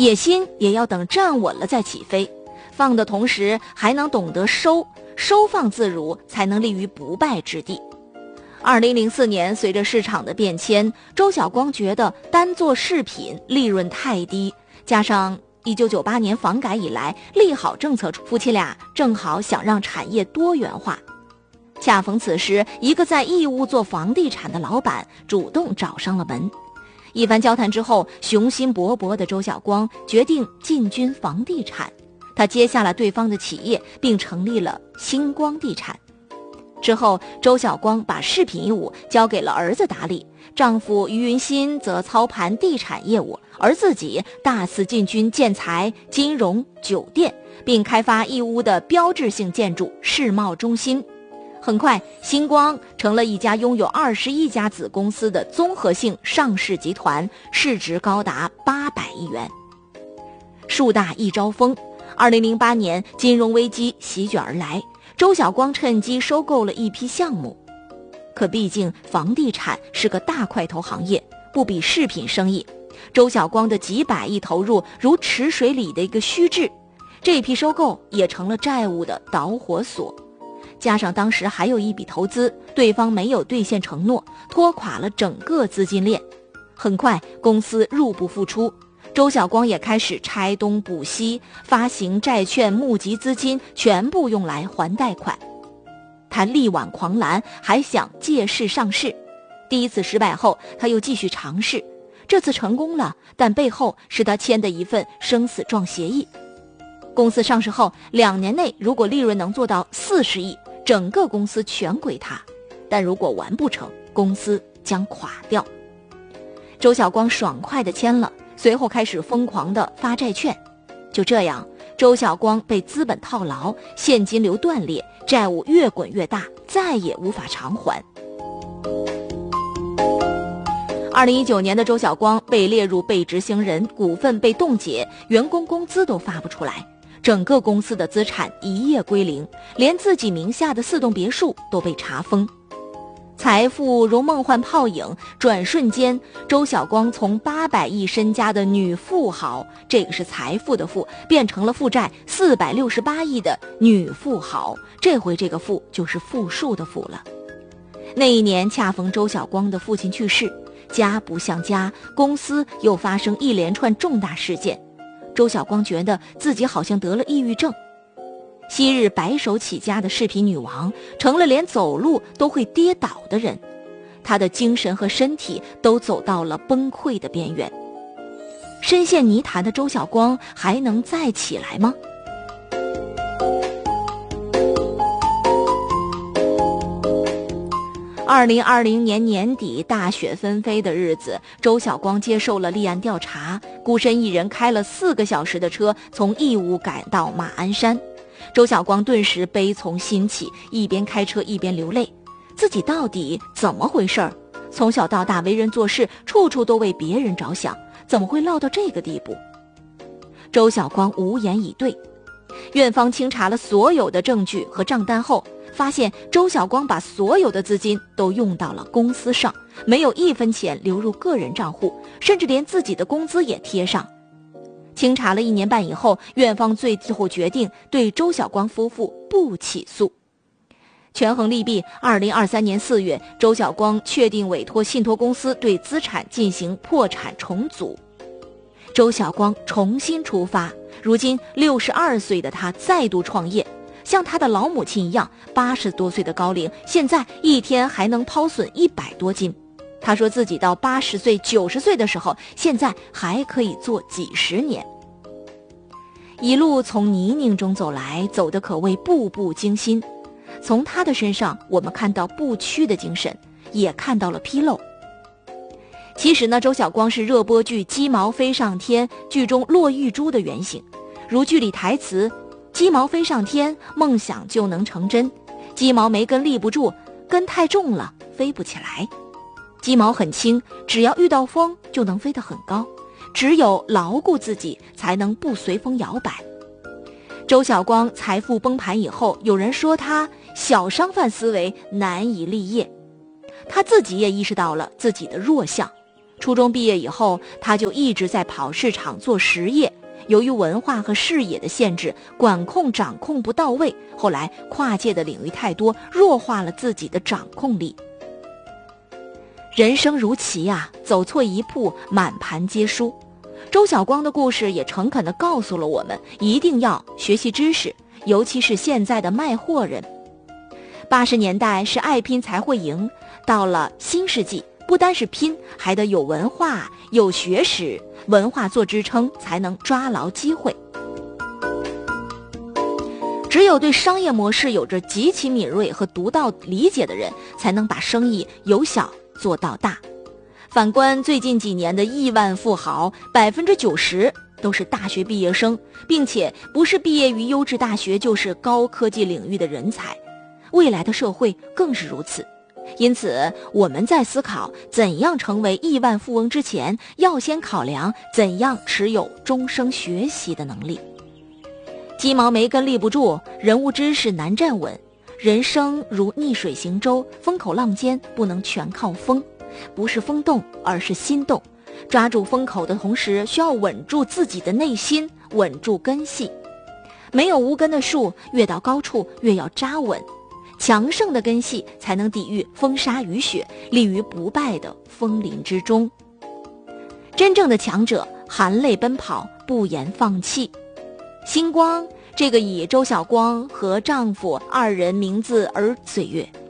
野心也要等站稳了再起飞，放的同时还能懂得收放自如，才能立于不败之地。2004年，随着市场的变迁，周晓光觉得单做饰品利润太低，加上1998年房改以来利好政策，夫妻俩正好想让产业多元化。恰逢此时，一个在义乌做房地产的老板主动找上了门。一番交谈之后，雄心勃勃的周晓光决定进军房地产。他接下了对方的企业，并成立了星光地产。之后，周晓光把饰品业务交给了儿子打理，丈夫于云新则操盘地产业务，而自己大肆进军建材、金融、酒店，并开发义乌的标志性建筑世贸中心。很快，星光成了一家拥有21家子公司的综合性上市集团，市值高达800亿元。树大一招风，2008年金融危机席卷而来，周晓光趁机收购了一批项目。可毕竟房地产是个大块头行业，不比饰品生意，周晓光的几百亿投入如池水里的一个虚掷，这批收购也成了债务的导火索。加上当时还有一笔投资，对方没有兑现承诺，拖垮了整个资金链。很快公司入不敷出，周晓光也开始拆东补西，发行债券募集资金，全部用来还贷款。他力挽狂澜，还想借势上市。第一次失败后，他又继续尝试，这次成功了，但背后是他签的一份生死状协议。公司上市后2年内，如果利润能做到40亿，整个公司全归他，但如果完不成，公司将垮掉。周晓光爽快地签了，随后开始疯狂地发债券。就这样，周晓光被资本套牢，现金流断裂，债务越滚越大，再也无法偿还。2019年的周晓光被列入被执行人，股份被冻结，员工工资都发不出来，整个公司的资产一夜归零，连自己名下的4栋别墅都被查封。财富如梦幻泡影，转瞬间，周晓光从800亿身家的女富豪，这个是财富的富，变成了负债468亿的女富豪，这回这个富就是负数的富了。那一年恰逢周晓光的父亲去世，家不像家，公司又发生一连串重大事件，周晓光觉得自己好像得了抑郁症。昔日白手起家的饰品女王，成了连走路都会跌倒的人，她的精神和身体都走到了崩溃的边缘。深陷泥潭的周晓光还能再起来吗？2020年年底，大雪纷飞的日子，周晓光接受了立案调查，孤身一人开了4个小时的车，从义乌赶到马鞍山。周晓光顿时悲从心起，一边开车一边流泪。自己到底怎么回事？从小到大为人做事，处处都为别人着想，怎么会落到这个地步？周晓光无言以对。院方清查了所有的证据和账单后，发现周晓光把所有的资金都用到了公司上，没有1分钱流入个人账户，甚至连自己的工资也贴上。清查了1年半以后，院方最后决定对周晓光夫妇不起诉。权衡利弊，2023年4月，周晓光确定委托信托公司对资产进行破产重组。周晓光重新出发，如今62岁的他再度创业，像他的老母亲一样，80多岁的高龄，现在一天还能抛损100多斤。他说自己到80岁、90岁的时候，现在还可以做几十年。一路从泥泞中走来，走得可谓步步惊心。从他的身上，我们看到不屈的精神，也看到了纰漏。其实呢，周晓光是热播剧《鸡毛飞上天》剧中骆玉珠的原型。如剧里台词：“鸡毛飞上天，梦想就能成真。鸡毛没根立不住，根太重了，飞不起来。鸡毛很轻，只要遇到风就能飞得很高。只有牢固自己，才能不随风摇摆。”周晓光财富崩盘以后，有人说他小商贩思维难以立业，他自己也意识到了自己的弱项。 初中毕业以后，他就一直在跑市场做实业。由于文化和视野的限制，管控掌控不到位，后来跨界的领域太多，弱化了自己的掌控力。人生如棋啊，走错一步，满盘皆输。周晓光的故事也诚恳地告诉了我们，一定要学习知识，尤其是现在的卖货人。80年代是爱拼才会赢，到了新世纪，不单是拼，还得有文化、有学识，文化做支撑，才能抓牢机会。只有对商业模式有着极其敏锐和独到理解的人，才能把生意由小做到大。反观最近几年的亿万富豪，90%都是大学毕业生，并且不是毕业于优质大学，就是高科技领域的人才。未来的社会更是如此。因此，我们在思考怎样成为亿万富翁之前，要先考量怎样持有终生学习的能力。鸡毛没根立不住，人物知识难站稳。人生如逆水行舟，风口浪尖，不能全靠风，不是风动，而是心动。抓住风口的同时，需要稳住自己的内心，稳住根系。没有无根的树，越到高处越要扎稳。强盛的根系才能抵御风沙雨雪，立于不败的风林之中。真正的强者，含泪奔跑，不言放弃。星光，这个以周晓光和丈夫2人名字而岁月。